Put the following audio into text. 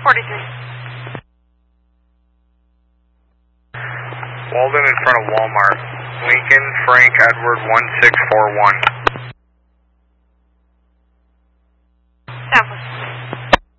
43. Walden in front of Walmart. Lincoln, Frank, Edward, 1641.